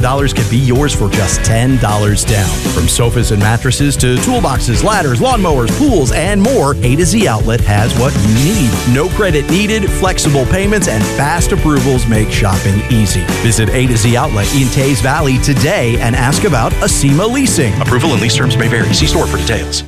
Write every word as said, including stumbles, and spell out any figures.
dollars can be yours for just ten dollars down. From sofas and mattresses to toolboxes, ladders, lawnmowers, pools, and more, A to Z Outlet has what you need. No credit needed, flexible payments, and fast approvals make shopping easy. Visit A to Z Outlet in Tays Valley today and ask about Acima Leasing. Approval and lease terms may vary. See store for details.